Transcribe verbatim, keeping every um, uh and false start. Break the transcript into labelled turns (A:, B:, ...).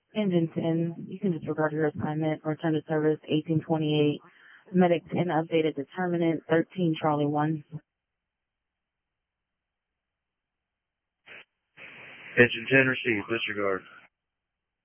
A: Engine ten, you can disregard your assignment. Return to service eighteen twenty-eight. Medic ten updated determinant thirteen Charlie one.
B: Engine ten received. Disregard.